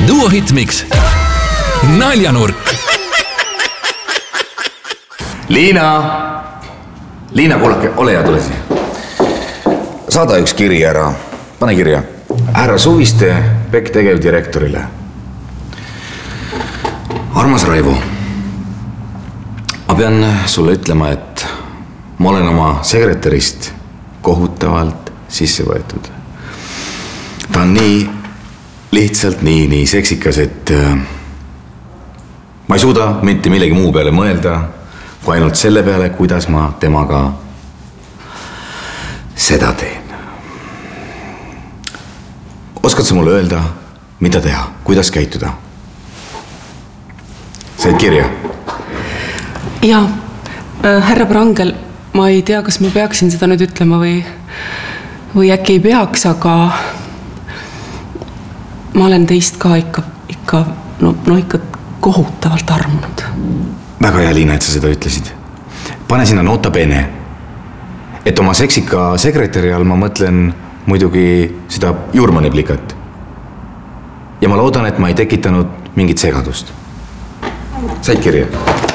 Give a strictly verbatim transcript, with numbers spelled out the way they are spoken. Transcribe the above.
Duo Hitmix. Naljanurk. Liina! Liina, kuulake, ole hea, tule siia. Saada üks kiri ära. Pane kirja. Härra Suviste Pekk tegevdirektorile. Armas Raivo, ma pean sulle ütlema, et ma olen oma sekretärist kohutavalt sisse võetud. Ta on nii lihtsalt nii, nii seksikas, et ma ei suuda mitte millegi muu peale mõelda, kui ainult selle peale, kuidas ma temaga seda teen. Oskad sa mulle öelda, mida teha, kuidas käituda? Said kirja? Jaa, härra Prangel, ma ei tea, kas ma peaksin seda nüüd ütlema või, või äkki ei peaks, aga ma olen teist ka ikka, ikka, no, no ikka kohutavalt armunud. Väga hea, Liina, et sa seda ütlesid. Pane sinna nota bene, et oma seksika sekretäri all ma mõtlen muidugi seda Jurmani plikat. Ja ma loodan, et ma ei tekitanud mingit segadust. Said kirja?